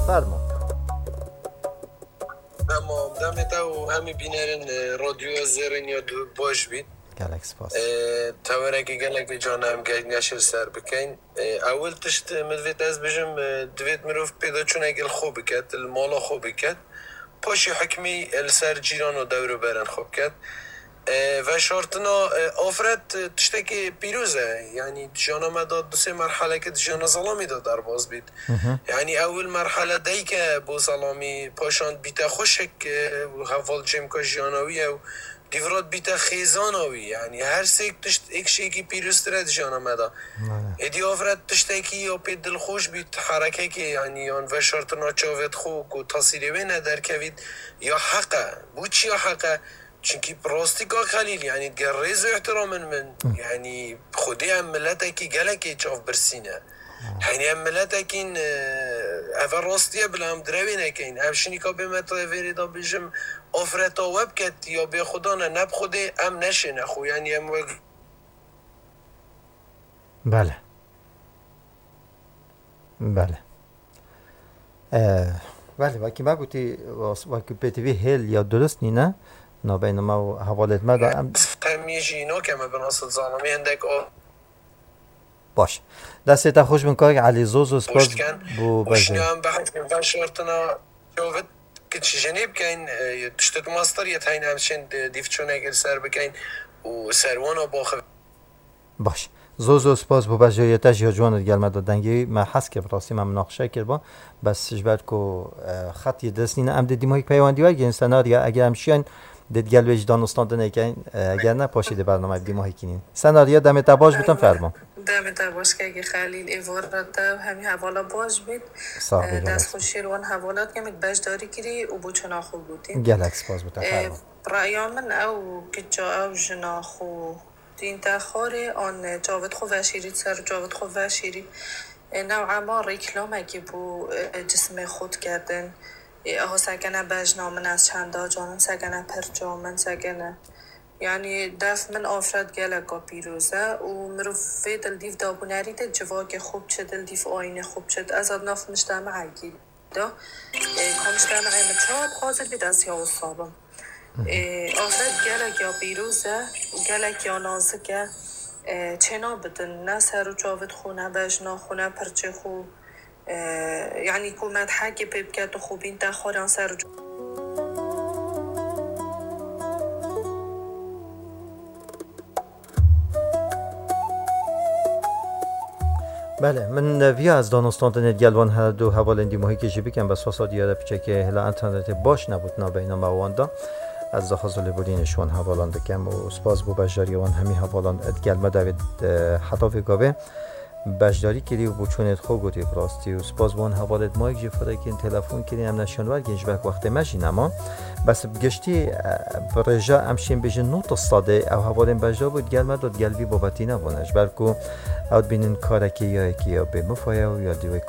فرما اما دمت و همه بینرین رادیو زرین یا دو باش بید گلکس پاس تاوره که گلک به جانم گلک نشر سر بکن اول تشت مدوید از بجم دوید مروف پیدا چون اگل خوب بکد المالا خوب بکد پاشی حکمی السر جیران و دورو برن خوب کد و شرطنا آفرت تشتکی پیروزه یعنی جانا داد دو سه مرحله که جانا ظلامی داد در باز بید یعنی اول مرحله دی که با ظلامی پاشاند بیتا خوشک حوال جیم که جاناویه و دیورات بیتا خیزاناوی یعنی هر سیک تشت ایک شیکی پیروز ترد جانا مدا ادی آفرت تشتکی یا پید دل خوش بید حرکه که یعنی آن و شرطنا چاوید خوک و تصیری وینه در کوید یا حقه بود چی یا حقه چونکی پراستی که خلیل یعنی گریز و احترام من یعنی خودی هم ملت که گلکی چاف برسینه یعنی هم ملت که این اول راستیه بلا هم دروی نکین همشنی که به متای ویریدا بیشم آفرتا وب کد یا به خدا نه نب خودی هم نشه نخو یعنی هم بله بله بله وکی ما گوتی وکی پیتوی هیل یا درست نی نه نابین ما و حوالت ما دا تمیجی اینا که ما بناصد ظالمی هندک باش دستی تا خوش بنکار علی زوز و سپاس بو بجه وشنی هم بحث من شرطنا جاوید که چی جنیب کن تشتت ماستر یه تاین همشن دیف چون اگر سر بکن و سروان باخه باش زوز و سپاس بو بجه تاج یا جوان گلمه دادنگی ما حس که براستی من مناقشه کرد بس جبر کو خطی دست نینه ام دیدیم یک پیوندی و اگه سناریو اگه همشین دید گل وجدان استاد نکن اگر نه پاشید برنامه بدیم ماهی کنین سناریو دم تباش بتون فرما دم تباش که اگه خلیل ایوارد همین حوالا باش بید دست خوشی روان حوالات که متباش داری کری و بو چنا خوب بودین گلکس باز بتون فرما رأیان من او که جا او جنا خو دین تخاره آن جاوید خو وشیری سر جاوید خو وشیری نوعا ما ریکلامه که بو جسم خود کردن ها سگنه بجنامن از چنده جانم سگنه پر جامن سگنه یعنی دف من آفرد گلگا پیروزه و مروفه دل دیف دابونری ده جواک خوب چه دل دیف آینه خوب چه از ناف مجتمع گید دا که مجتمع مچاد حاضر بید از یا اصابم آفرد گلگا پیروزه گلگا نازکه چنا بدن نه سر و جاوید خونه بجنا خونه پرچه خو یعنی کومت حقی پیب کرد و خوبین تخوران سر بله من ویا از دانستان گلوان هر دو حوالندی ماهی که جیبی کن بس واسه دیاره پیچه که هلا انترنت باش نبود نابین مواندا از دخازل بودینشون حوالانده کم و سپاس بو بجاریوان همی حوالان ادگلمه دوید حتی وگاوه بجداری کردی و بچونت خوب گویی براستی و سپاس بون حوالت مایک جفره که این تلفن کردی هم نشانور گنج بک وقت ماشین اما بس بگشتی برجا امشین بیش نوت استاده او حوالن بجدا بود گلمه داد گلبی بابتی نبونش بلکه او بینن کارکی یا به مفایا یا دیوی